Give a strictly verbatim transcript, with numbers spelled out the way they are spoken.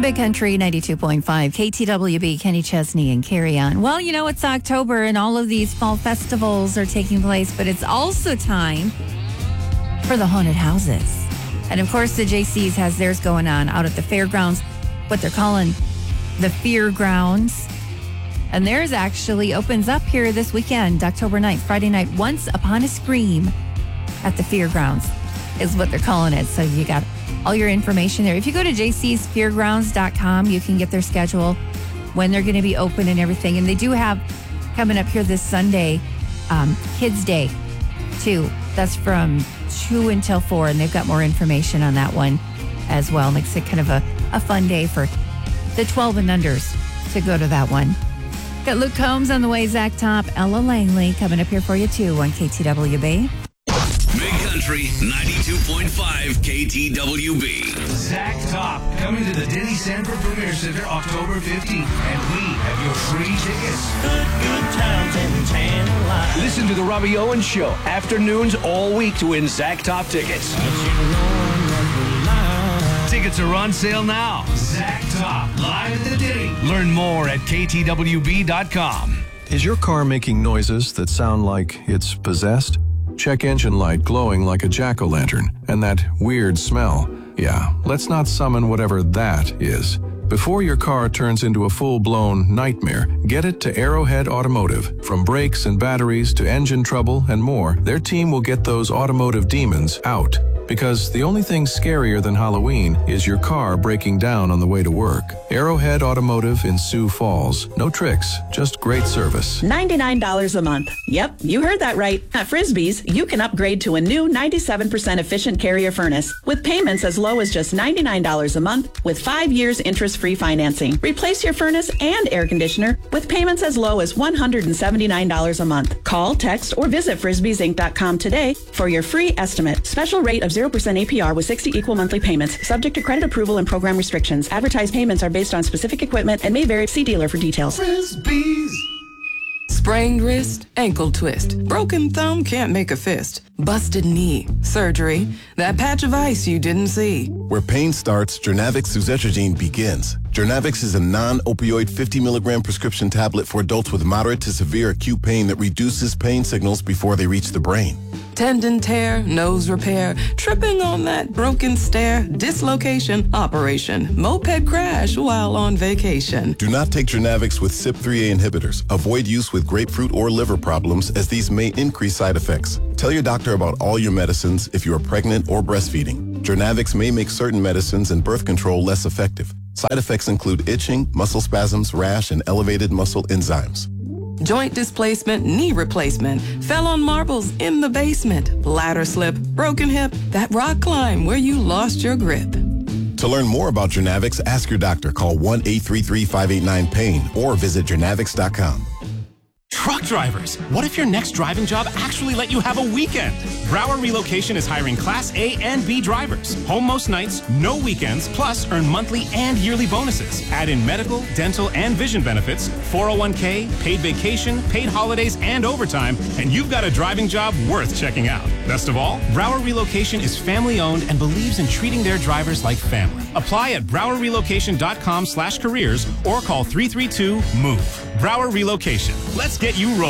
Big Country ninety-two point five, K T W B, Kenny Chesney and Carry On. Well, you know, it's October and all of these fall festivals are taking place, but it's also time for the haunted houses. And of course, the J C's has theirs going on out at the fairgrounds, what they're calling the Fear Grounds. And theirs actually opens up here this weekend, October ninth, Friday night, Once Upon a Scream at the Fairgrounds is what they're calling it. So you got all your information there. If you go to j c s fairgrounds dot com, you can get their schedule, when they're going to be open and everything. And they do have coming up here this Sunday, um, Kids Day, too. That's from two until four, and they've got more information on that one as well. Makes it kind of a, a fun day for the twelve and unders to go to that one. Got Luke Combs on the way, Zach Top, Ella Langley coming up here for you, too, on K T W B. Big Country ninety-two point five K T W B. Zach Top coming to the Denny Sanford Premier Center October fifteenth, and we have your free tickets. Good, good times and tan life. Listen to the Robbie Owens Show afternoons all week to win Zach Top tickets. Tickets are on sale now. Zach Top live at the Denny. Learn more at k t w b dot com. Is your car making noises that sound like it's possessed? Check engine light glowing like a jack-o'-lantern, and that weird smell. Yeah, let's not summon whatever that is. Before your car turns into a full-blown nightmare, get it to Arrowhead Automotive. From brakes and batteries to engine trouble and more, their team will get those automotive demons out. Because the only thing scarier than Halloween is your car breaking down on the way to work. Arrowhead Automotive in Sioux Falls. No tricks, just great service. ninety-nine dollars a month. Yep, you heard that right. At Frisbee's, you can upgrade to a new ninety-seven percent efficient Carrier furnace with payments as low as just ninety-nine dollars a month with five years interest-free financing. Replace your furnace and air conditioner with payments as low as one hundred seventy-nine dollars a month. Call, text, or visit frisbees inc dot com today for your free estimate. Special rate of zero percent A P R with sixty equal monthly payments, subject to credit approval and program restrictions. Advertised payments are based on specific equipment and may vary. See dealer for details. Frisbees. Sprained wrist, ankle twist, broken thumb, can't make a fist, busted knee, surgery, that patch of ice you didn't see. Where pain starts, Jernavix suzetrigine begins. Jernavix is a non-opioid fifty milligram prescription tablet for adults with moderate to severe acute pain that reduces pain signals before they reach the brain. Tendon tear, nose repair, tripping on that broken stair, dislocation, operation, moped crash while on vacation. Do not take Jernavix with C Y P three A inhibitors. Avoid use with grapefruit or liver problems, as these may increase side effects. Tell your doctor about all your medicines if you are pregnant or breastfeeding. Jernavix may make certain medicines and birth control less effective. Side effects include itching, muscle spasms, rash, and elevated muscle enzymes. Joint displacement, knee replacement, fell on marbles in the basement, ladder slip, broken hip, that rock climb where you lost your grip. To learn more about Jernavix, ask your doctor. Call one eight three three, five eight nine, pain or visit jernavix dot com. Truck drivers, what if your next driving job actually let you have a weekend? Brower Relocation is hiring Class A and B drivers. Home most nights, no weekends, plus earn monthly and yearly bonuses. Add in medical, dental, and vision benefits, four oh one k, paid vacation, paid holidays, and overtime, and you've got a driving job worth checking out. Best of all, Brower Relocation is family-owned and believes in treating their drivers like family. Apply at brower relocation dot com slash careers or call three three two, MOVE. Brower Relocation. Let's get you rolling.